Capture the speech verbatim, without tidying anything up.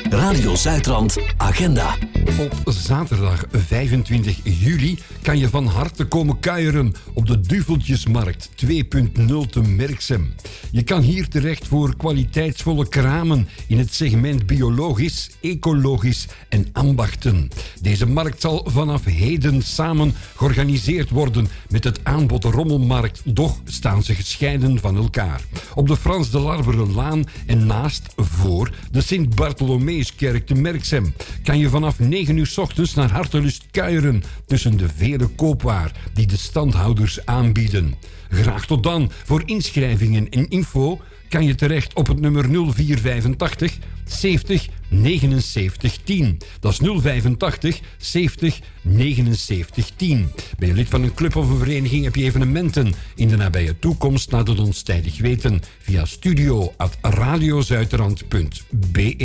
Radio Zuidrand Agenda. Op zaterdag vijfentwintig juli kan je van harte komen kuieren op de Duveltjesmarkt twee punt nul te Merksem. Je kan hier terecht voor kwaliteitsvolle kramen in het segment biologisch, ecologisch en ambachten. Deze markt zal vanaf heden samen georganiseerd worden met het aanbod Rommelmarkt, doch staan ze gescheiden van elkaar. Op de Frans de Larverenlaan en naast voor de Sint-Bartholomeuskerk te Merksem kan je vanaf negen uur 's ochtends naar hartelust kuieren tussen de vele koopwaar die de standhouders aanbieden. Graag tot dan. Voor inschrijvingen en info kan je terecht op het nummer nul vier vijfentachtig zeventig negenenzeventig tien. Dat is nul vijfentachtig zeventig negenenzeventig tien. Ben je lid van een club of een vereniging, heb je evenementen in de nabije toekomst, laat het ons tijdig weten via studio at radiozuiderland punt be.